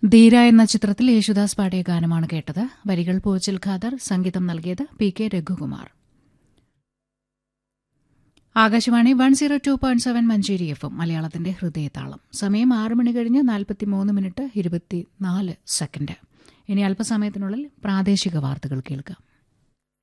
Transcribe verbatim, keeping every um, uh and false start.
ധീര എന്ന ചിത്രത്തിൽ യേശുദാസ് പാടിയ ഗാനമാണ് കേട്ടത്. വരികൾ പോച്ചിൽ ഖാദർ, സംഗീതം നൽകിയത് P K Raghukumar. Akashvani one zero two point seven Manjeri F M, മലയാളത്തിന്റെ ഹൃദയതാളം. സമയം ആറ് മണി കഴിഞ്ഞ് നാൽപ്പത്തിമൂന്ന് മിനിറ്റ് ഇരുപത്തിനാല് സെക്കൻഡ്. ഇനി അല്പസമയത്തിനുള്ളിൽ പ്രാദേശിക വാർത്തകൾ കേൾക്കാം.